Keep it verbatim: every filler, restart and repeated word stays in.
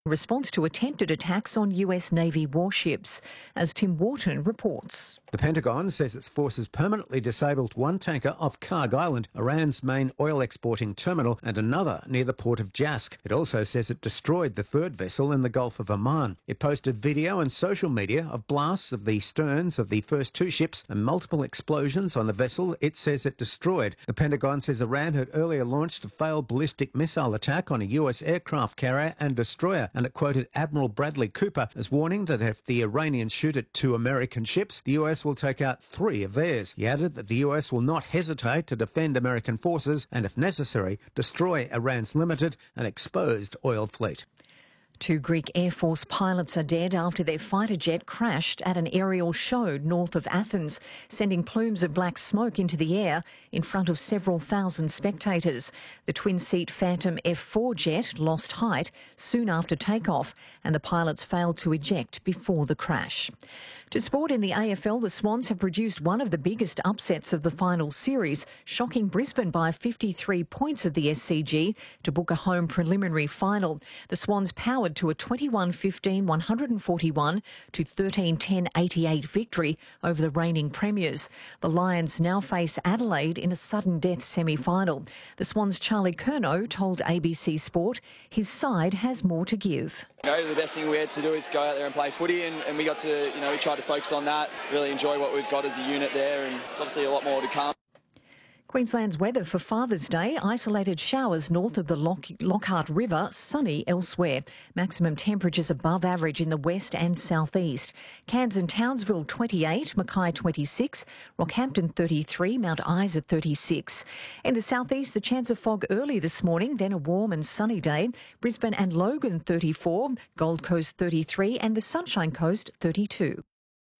response to attempted attacks on U S Navy warships, as Tim Wharton reports. The Pentagon says its forces permanently disabled one tanker off Karg Island, Iran's main oil exporting terminal, and another near the port of Jask. It also says it destroyed the third vessel in the Gulf of Oman. It posted video and social media of blasts of the sterns of the first two ships and multiple explosions on the vessel it says it destroyed. The Pentagon says Iran had earlier launched a failed ballistic missile attack on a U S aircraft carrier and destroyer, and it quoted Admiral Bradley Cooper as warning that if the Iranians shoot at two American ships, the U S will take out three of theirs. He added that the U S will not hesitate to defend American forces and, if necessary, destroy Iran's limited and exposed oil fleet. Two Greek Air Force pilots are dead after their fighter jet crashed at an aerial show north of Athens, sending plumes of black smoke into the air in front of several thousand spectators. The twin-seat Phantom F four jet lost height soon after takeoff, and the pilots failed to eject before the crash. To sport, in the A F L, the Swans have produced one of the biggest upsets of the final series, shocking Brisbane by fifty-three points at the S C G to book a home preliminary final. The Swans powered to a twenty-one fifteen one forty-one to thirteen ten eighty-eight victory over the reigning premiers. The Lions now face Adelaide in a sudden death semi-final. The Swans' Charlie Curnow told A B C Sport his side has more to give. You know, the best thing we had to do is go out there and play footy, and, and we got to, you know, we tried to focus on that, really enjoy what we've got as a unit there, and it's obviously a lot more to come. Queensland's weather for Father's Day: isolated showers north of the Lock- Lockhart River, sunny elsewhere. Maximum temperatures above average in the west and southeast. Cairns and Townsville twenty-eight, Mackay twenty-six, Rockhampton thirty-three, Mount Isa thirty-six. In the southeast, the chance of fog early this morning, then a warm and sunny day. Brisbane and Logan thirty-four, Gold Coast thirty-three, and the Sunshine Coast thirty-two.